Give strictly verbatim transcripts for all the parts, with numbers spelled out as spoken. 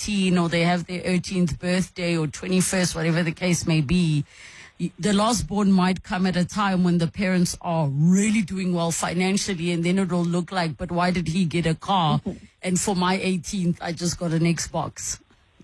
eighteen or they have their eighteenth birthday or twenty-first, whatever the case may be, the last born might come at a time when the parents are really doing well financially, and then it'll look like, but why did he get a car? And for my eighteenth, I just got an Xbox.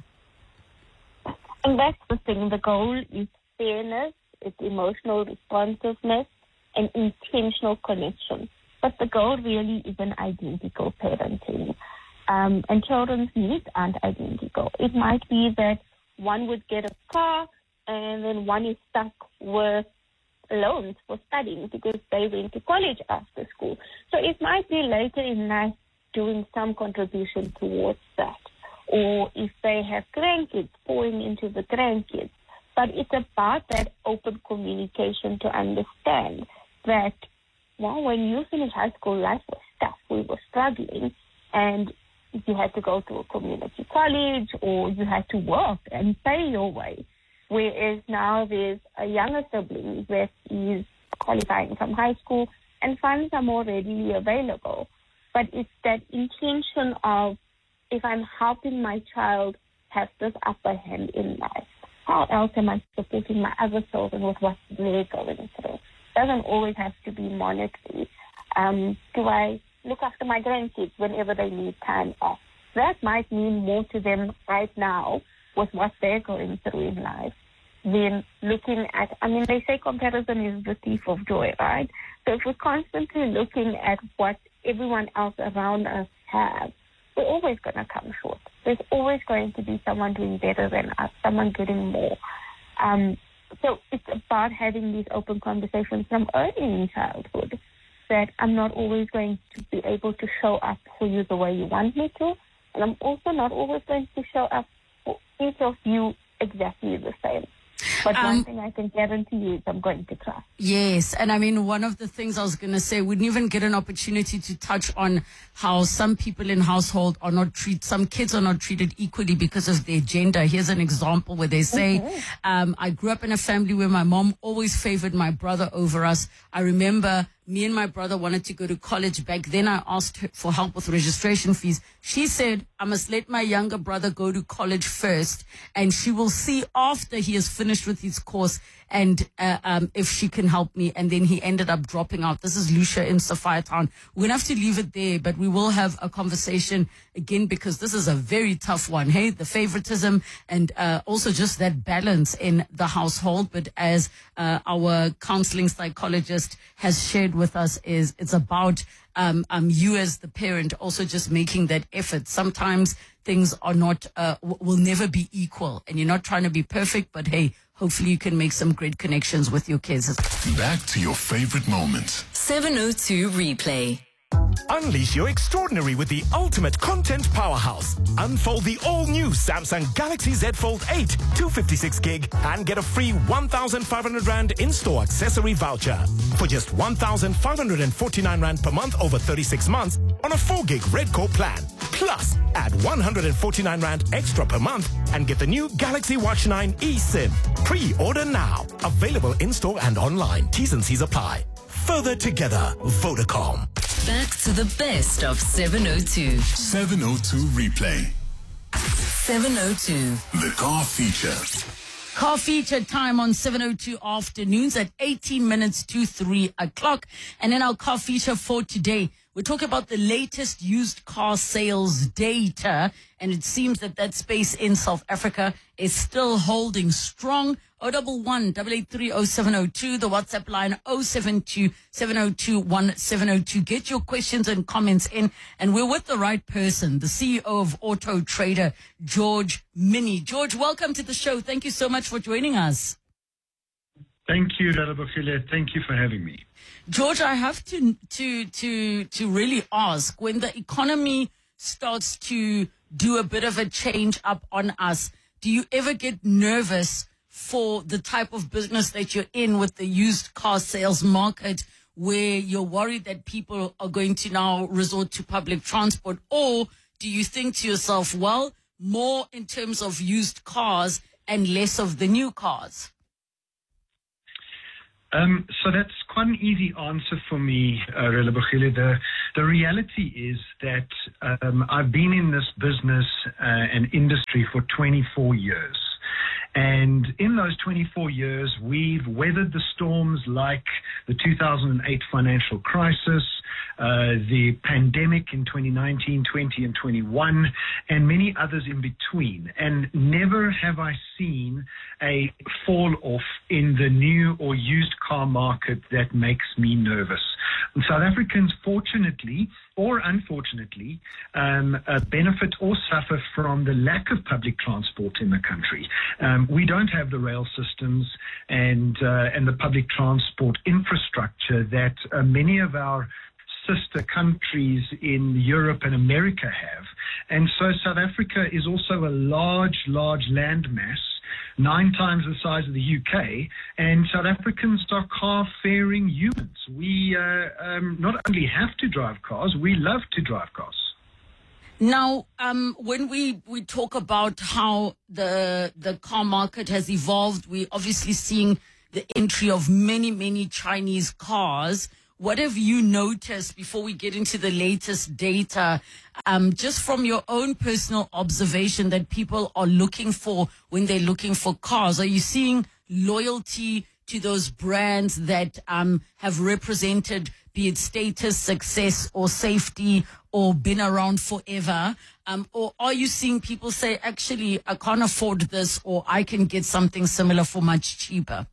And that's the thing. The goal is fairness, it's emotional responsiveness, and intentional connection. But the goal really isn't identical parenting. Um, and children's needs aren't identical. It might be that one would get a car, and then one is stuck with loans for studying because they went to college after school. So it might be later in life doing some contribution towards that. Or if they have grandkids, pouring into the grandkids. But it's about that open communication to understand that, well, when you finish high school, life was tough. We were struggling, and you had to go to a community college, or you had to work and pay your way. Whereas now there's a younger sibling that is qualifying from high school and funds are more readily available. But it's that intention of, if I'm helping my child have this upper hand in life, how else am I supporting my other children with what they're going through? Doesn't always have to be monetary. Um, do I look after my grandkids whenever they need time off? That might mean more to them right now with what they're going through in life than looking at, I mean, they say comparison is the thief of joy, right? So if we're constantly looking at what everyone else around us has, we're always going to come short. There's always going to be someone doing better than us, someone getting more. Um, so it's about having these open conversations from early in childhood, that I'm not always going to be able to show up for you the way you want me to, and I'm also not always going to show up for each of you exactly the same. But um, one thing I can guarantee you is I'm going to try. Yes, and I mean, one of the things I was going to say, we didn't even get an opportunity to touch on how some people in household are not treated, some kids are not treated equally because of their gender. Here's an example where they say, okay. um, I grew up in a family where my mom always favored my brother over us. I remember me and my brother wanted to go to college. Back then, I asked her for help with registration fees. She said, I must let my younger brother go to college first, and she will see after he has finished with his course and uh, um, if she can help me. And then he ended up dropping out. This is Lucia in Sophiatown. We're going to have to leave it there, but we will have a conversation again, because this is a very tough one. Hey, the favoritism and uh, also just that balance in the household. But as uh, our counseling psychologist has shared with us, is it's about um, um, you as the parent also just making that effort. Sometimes things are not, uh, w- will never be equal, and you're not trying to be perfect, but hey, hopefully you can make some great connections with your kids. Back to your favorite moments. seven oh two Replay. Unleash your extraordinary with the ultimate content powerhouse. Unfold the all-new Samsung Galaxy Z Fold eight, two fifty-six gig, and get a free one thousand five hundred rand in-store accessory voucher for just one thousand five hundred forty-nine rand per month over thirty-six months on a four gig Redcore plan. Plus, add one hundred forty-nine rand extra per month and get the new Galaxy Watch nine eSIM. Pre-order now. Available in-store and online. T's and C's apply. Further together, Vodacom. Back to the best of seven oh two. seven oh two Replay. seven oh two. The car feature. Car feature time on seven oh two afternoons at eighteen minutes to three o'clock. And in our car feature for today, we're talking about the latest used car sales data. And it seems that that space in South Africa is still holding strong. oh one one, eight eight three, oh seven oh two, the WhatsApp line oh seven two, seven oh two, one seven oh two. Get your questions and comments in, and we're with the right person, the C E O of Auto Trader, George Minnie. George, welcome to the show. Thank you so much for joining us. Thank you, Radabakile. Thank you for having me. George, I have to to to to really ask, when the economy starts to do a bit of a change up on us, do you ever get nervous for the type of business that you're in with the used car sales market, where you're worried that people are going to now resort to public transport? Or do you think to yourself, well, more in terms of used cars and less of the new cars? Um, so that's quite an easy answer for me, uh, Relebohile. The, the reality is that um, I've been in this business uh, and industry for twenty-four years. And in those twenty-four years, we've weathered the storms like the two thousand eight financial crisis, uh, the pandemic in twenty nineteen, twenty, and twenty-one, and many others in between. And never have I seen a fall off in the new or used car market that makes me nervous. And South Africans, fortunately or unfortunately, um, uh, benefit or suffer from the lack of public transport in the country. Um, we don't have the rail systems and uh, and the public transport infrastructure that uh, many of our sister countries in Europe and America have. And so South Africa is also a large, large landmass, nine times the size of the U K, and South Africans are car-faring humans. We uh, um, not only have to drive cars, we love to drive cars. Now, um, when we, we talk about how the the car market has evolved, we're obviously seeing the entry of many, many Chinese cars. What have you noticed before we get into the latest data, um, just from your own personal observation that people are looking for when they're looking for cars? Are you seeing loyalty to those brands that um, have represented, be it status, success, or safety, or been around forever? Um, or are you seeing people say, actually, I can't afford this, or I can get something similar for much cheaper?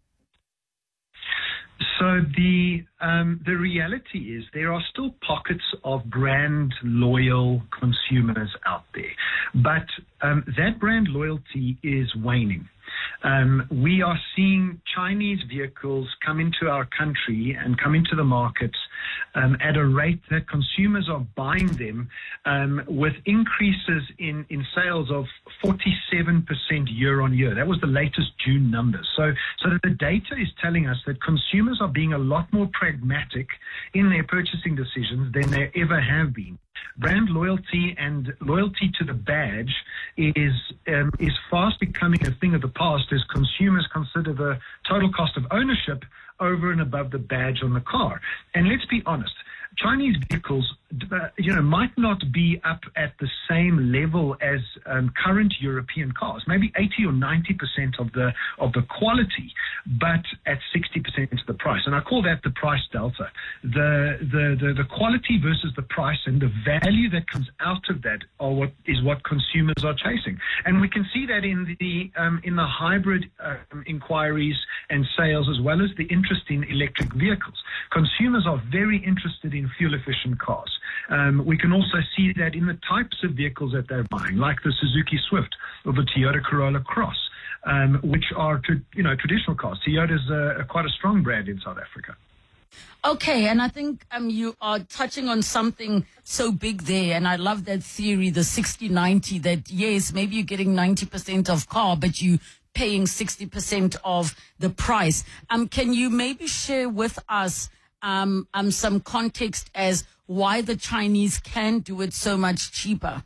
So the um, the reality is there are still pockets of brand loyal consumers out there, but um, that brand loyalty is waning. Um, we are seeing Chinese vehicles come into our country and come into the market um, at a rate that consumers are buying them um, with increases in, in sales of forty-seven percent year on year. That was the latest June numbers. So, so the data is telling us that consumers are being a lot more pragmatic in their purchasing decisions than they ever have been. Brand loyalty and loyalty to the badge is um, is fast becoming a thing of the past as consumers consider the total cost of ownership over and above the badge on the car. And let's be honest, Chinese vehicles, uh, you know, might not be up at the same level as um, current European cars, maybe eighty or ninety percent of the of the quality, but at sixty percent of the price. And I call that the price delta. The, the the the quality versus the price and the value that comes out of that are what is what consumers are chasing. And we can see that in the um, in the hybrid um, inquiries and sales, as well as the interest in electric vehicles. Consumers are very interested in fuel-efficient cars. Um, we can also see that in the types of vehicles that they're buying, like the Suzuki Swift or the Toyota Corolla Cross, um, which are you know traditional cars. Toyota is a, a quite a strong brand in South Africa. Okay, and I think um, you are touching on something so big there, and I love that theory, the sixty ninety, that yes, maybe you're getting ninety percent of car, but you paying sixty percent of the price. Um, can you maybe share with us um, um, some context as why the Chinese can do it so much cheaper?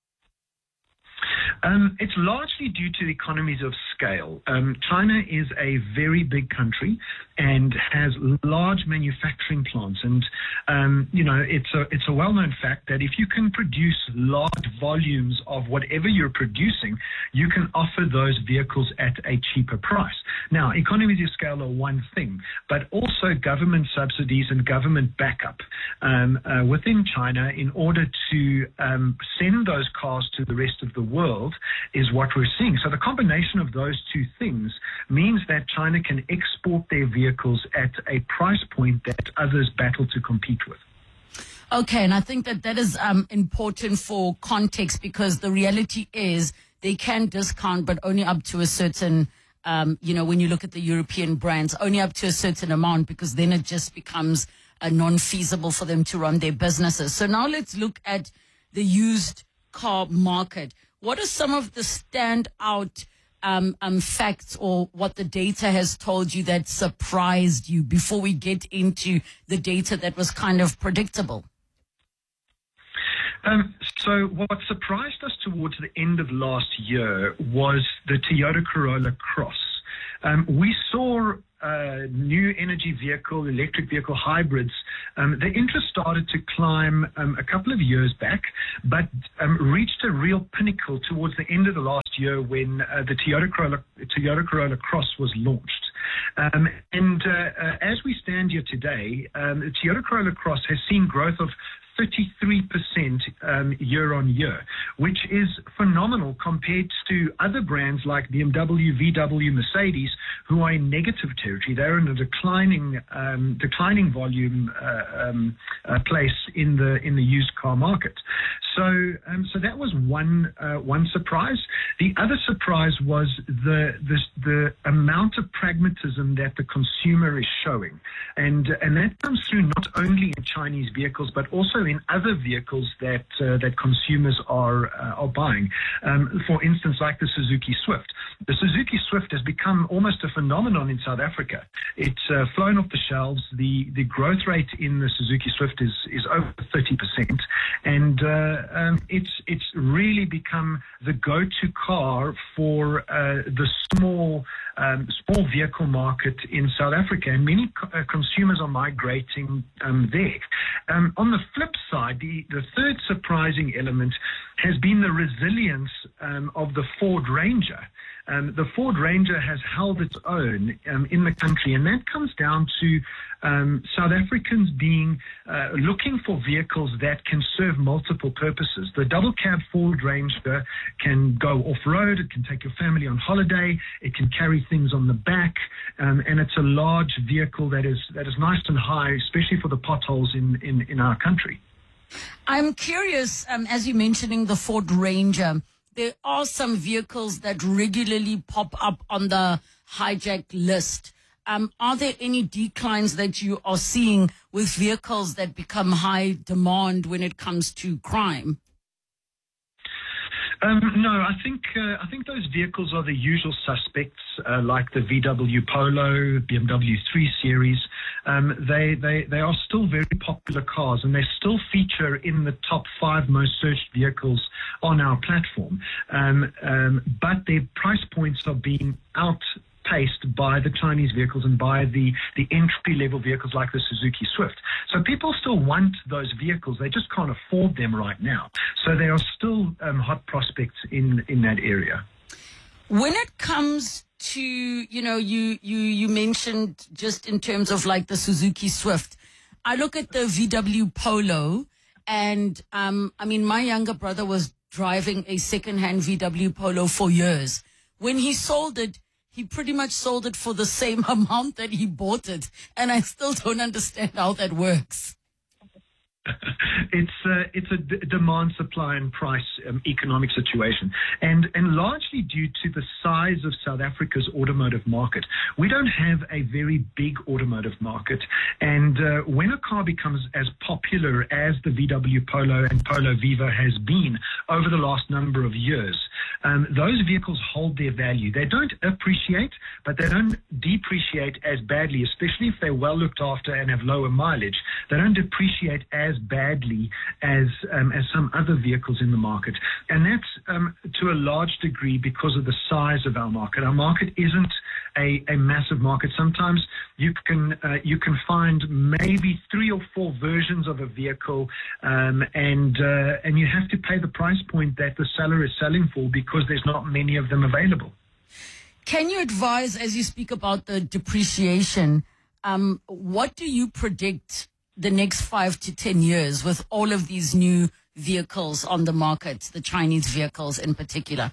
Um, it's largely due to the economies of scale. Um, China is a very big country and has large manufacturing plants. And, um, you know, it's a, it's a well-known fact that if you can produce large volumes of whatever you're producing, you can offer those vehicles at a cheaper price. Now, economies of scale are one thing, but also government subsidies and government backup um, uh, within China in order to um, send those cars to the rest of the world is what we're seeing. So the combination of those two things means that China can export their vehicles at a price point that others battle to compete with. Okay, and I think that that is um, important for context, because the reality is they can discount, but only up to a certain, um, you know, when you look at the European brands, only up to a certain amount, because then it just becomes uh, non-feasible for them to run their businesses. So now let's look at the used car market. What are some of the standout um, um, facts or what the data has told you that surprised you before we get into the data that was kind of predictable? Um, so what surprised us towards the end of last year was the Toyota Corolla Cross. um, we saw uh, new energy vehicle, electric vehicle hybrids. Um, the interest started to climb um, a couple of years back, but um, reached a real pinnacle towards the end of the last year when uh, the Toyota Corolla, Toyota Corolla Cross was launched. Um, and uh, uh, as we stand here today, um, the Toyota Corolla Cross has seen growth of thirty-three percent um, year on year, which is phenomenal compared to other brands like B M W, V W, Mercedes, who are in negative territory. They're in a declining um, declining volume uh, um, uh, place in the in the used car market. So um, so that was one uh, one surprise. The other surprise was the, the the amount of pragmatism that the consumer is showing, and and that comes through not only in Chinese vehicles but also in other vehicles that uh, that consumers are uh, are buying. Um, for instance, like the Suzuki Swift. The Suzuki Swift has become almost a phenomenon in South Africa. It's uh, flown off the shelves. The the growth rate in the Suzuki Swift is is over thirty percent, and uh, um, it's it's really become the go-to car for uh, the small um, small vehicle market in South Africa, and many co- uh, consumers are migrating um, there. Um, on the flip side, the, the third surprising element has been the resilience um, of the Ford Ranger. Um, the Ford Ranger has held its own um, in the country, and that comes down to um, South Africans being uh, looking for vehicles that can serve multiple purposes. The double cab Ford Ranger can go off-road, it can take your family on holiday, it can carry things on the back, um, and it's a large vehicle that is that is nice and high, especially for the potholes in, in, in our country. I'm curious, um, as you're mentioning the Ford Ranger, there are some vehicles that regularly pop up on the hijack list. Um, are there any declines that you are seeing with vehicles that become high demand when it comes to crime? Um, no, I think uh, I think those vehicles are the usual suspects, uh, like the V W Polo, B M W three Series. Um, they they they are still very popular cars, and they still feature in the top five most searched vehicles on our platform. Um, um, but their price points are being outpaced by the Chinese vehicles and by the the entry level vehicles like the Suzuki Swift. So people still want those vehicles; they just can't afford them right now. So they are still um, hot prospects in, in that area. When it comes to, you know, you, you, you mentioned just in terms of like the Suzuki Swift, I look at the V W Polo and, um, I mean, my younger brother was driving a secondhand V W Polo for years. When he sold it, he pretty much sold it for the same amount that he bought it. And I still don't understand how that works. It's uh, it's a d- demand, supply, and price um, economic situation, and and largely due to the size of South Africa's automotive market. We don't have a very big automotive market, and uh, when a car becomes as popular as the V W Polo and Polo Vivo has been over the last number of years, um, those vehicles hold their value. They don't appreciate, but they don't depreciate as badly, especially if they're well looked after and have lower mileage. They don't depreciate as badly as um, as some other vehicles in the market, and that's um, to a large degree because of the size of our market. Our market isn't a, a massive market. Sometimes you can uh, you can find maybe three or four versions of a vehicle, um, and uh, and you have to pay the price point that the seller is selling for because there's not many of them available. Can you advise, as you speak about the depreciation, um, what do you predict the next five to ten years with all of these new vehicles on the market, the Chinese vehicles in particular?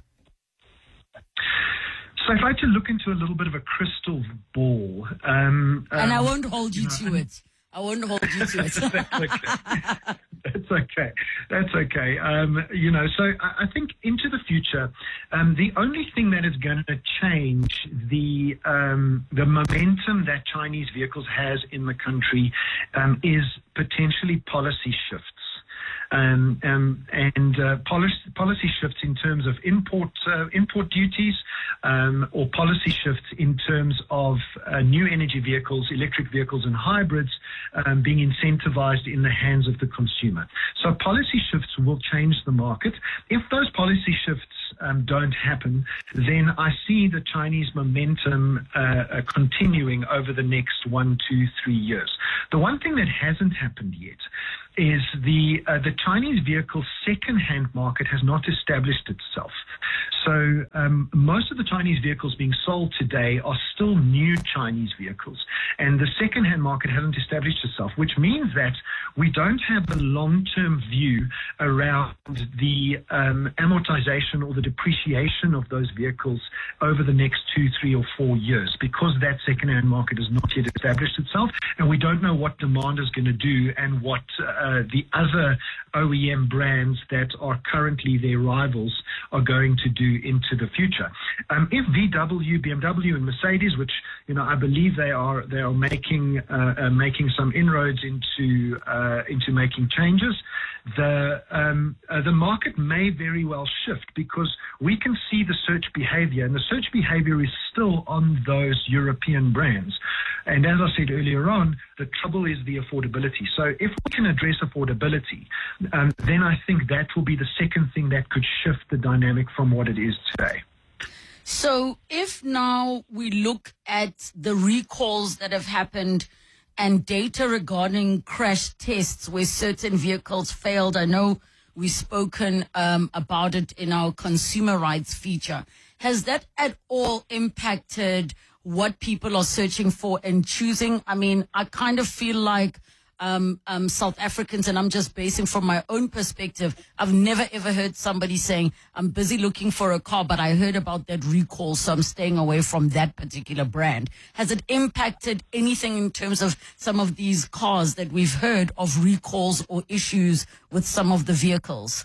So if I had to look into a little bit of a crystal ball. Um, and um, I won't hold you, you know, to it. I won't hold you to it. That's okay. That's okay. That's okay. Um, you know, so I, I think into the future, um, the only thing that is going to change the um, the momentum that Chinese vehicles has in the country um, is potentially policy shifts. Um, um, and uh, policy, policy shifts in terms of import uh, import duties, um, or policy shifts in terms of uh, new energy vehicles, electric vehicles, and hybrids um, being incentivized in the hands of the consumer. So policy shifts will change the market. If those policy shifts um, don't happen, then I see the Chinese momentum uh, uh, continuing over the next one, two, three years. The one thing that hasn't happened yet is the uh, the Chinese vehicle second-hand market has not established itself. So um, most of the Chinese vehicles being sold today are still new Chinese vehicles, and the second-hand market hasn't established itself, which means that we don't have a long-term view around the um, amortization or the depreciation of those vehicles over the next two, three, or four years, because that second-hand market has not yet established itself, and we don't know what demand is going to do and what uh, the other O E M brands that are currently their rivals are going to do into the future. Um, if V W, B M W, and Mercedes, which you know I believe they are they are making uh, uh, making some inroads into uh, into making changes, the um, uh, the market may very well shift, because we can see the search behavior, and the search behavior is still on those European brands. And as I said earlier on, the trouble is the affordability. So if we can address affordability, um, then I think that will be the second thing that could shift the dynamic from what it is today. So if now we look at the recalls that have happened and data regarding crash tests where certain vehicles failed, I know we've spoken um, about it in our consumer rights feature. Has that at all impacted what people are searching for and choosing? I mean, I kind of feel like um, um, South Africans, and I'm just basing from my own perspective, I've never ever heard somebody saying, I'm busy looking for a car, but I heard about that recall, so I'm staying away from that particular brand. Has it impacted anything in terms of some of these cars that we've heard of recalls or issues with some of the vehicles?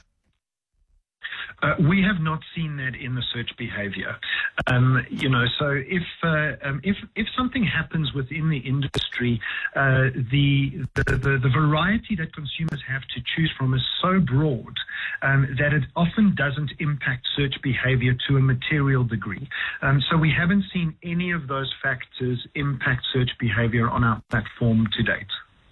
Uh, we have not seen that in the search behavior. Um, you know, so if uh, um, if if something happens within the industry, uh, the, the the the variety that consumers have to choose from is so broad um, that it often doesn't impact search behavior to a material degree. Um, so we haven't seen any of those factors impact search behavior on our platform to date.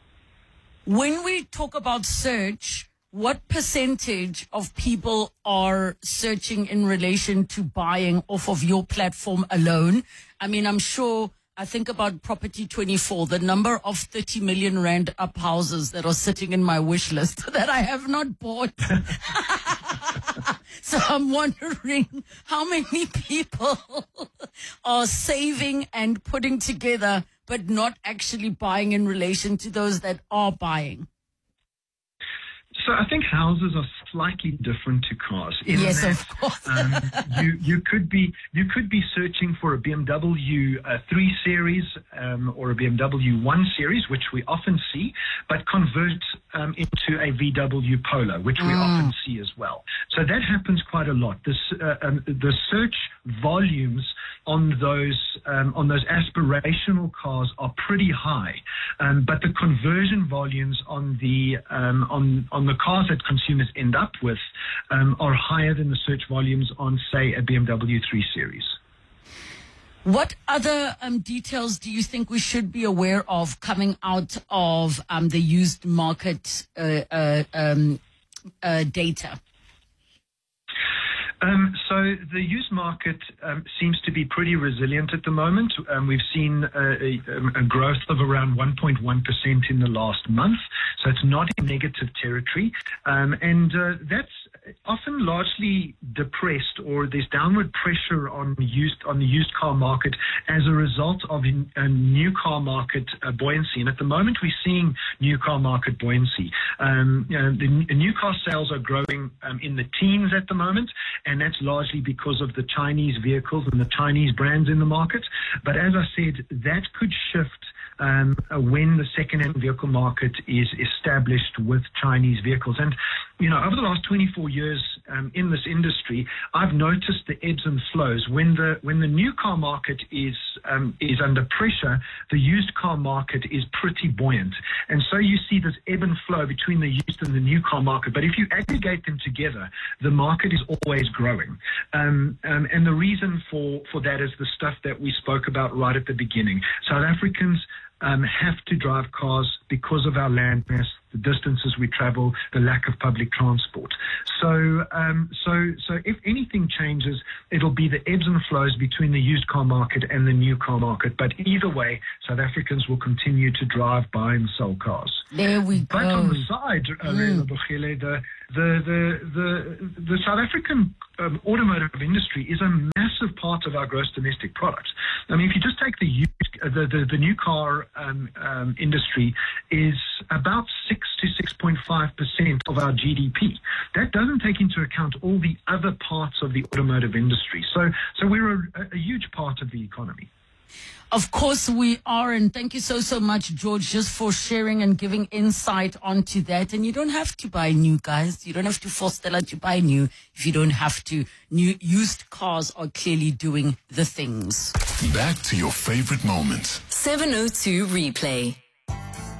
When we talk about search, what percentage of people are searching in relation to buying off of your platform alone? I mean, I'm sure, I think about Property twenty-four, the number of thirty million rand up houses that are sitting in my wish list that I have not bought. So I'm wondering how many people are saving and putting together, but not actually buying in relation to those that are buying. So I think houses are slightly different to cars. In yes, that, of course. um, you you could be you could be searching for a B M W uh, three Series um, or a B M W one Series, which we often see, but convert um, into a V W Polo, which we Mm. often see as well. So that happens quite a lot. This, uh, um, the search volumes on those um, on those aspirational cars are pretty high, um, but the conversion volumes on the um, on on the cars that consumers end up with um, are higher than the search volumes on, say, a B M W three Series. What other um, details do you think we should be aware of coming out of um, the used market uh, uh, um, uh, data? Um, so the used market um, seems to be pretty resilient at the moment. Um, we've seen a, a, a growth of around one point one percent in the last month, so it's not in negative territory. Um, and uh, that's often largely depressed, or there's downward pressure on used on the used car market as a result of in, a new car market uh, buoyancy. And at the moment, we're seeing new car market buoyancy. Um, you know, the, the new car sales are growing um, in the teens at the moment, and that's largely because of the Chinese vehicles and the Chinese brands in the market. But as I said, that could shift um, when the second-hand vehicle market is established with Chinese vehicles. And, you know, over the last twenty-four years um, in this industry, I've noticed the ebbs and flows. When the when the new car market is um, is under pressure, the used car market is pretty buoyant. And so you see this ebb and flow between the used and the new car market. But if you aggregate them together, the market is always growing. Um, um, and the reason for, for that is the stuff that we spoke about right at the beginning. South Africans um, have to drive cars because of our land mass, the distances we travel, the lack of public transport. So, um, so, so if anything changes, it'll be the ebbs and flows between the used car market and the new car market. But either way, South Africans will continue to drive, buy, and sell cars. There we go. But on the side, mm. the, the, the, the, the South African um, automotive industry is a massive part of our gross domestic product. I mean, if you just take the used, uh, the, the, the new car um, um, industry is about six to six point five percent of our G D P. That doesn't take into account all the other parts of the automotive industry. So, so we're a, a huge part of the economy. Of course we are, and thank you so, so much, George, just for sharing and giving insight onto that. And you don't have to buy new, guys. You don't have to force Stella to buy new if you don't have to. New used cars are clearly doing the things. Back to your favorite moments. seven oh two Replay.